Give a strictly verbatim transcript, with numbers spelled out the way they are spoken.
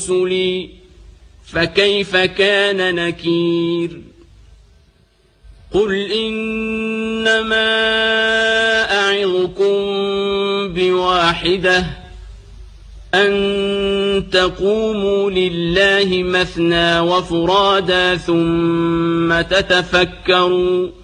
رسلي فكيف كان نكير قل إنما أعظكم بواحدة أن تقوموا لله مثنى وفرادا ثم تتفكروا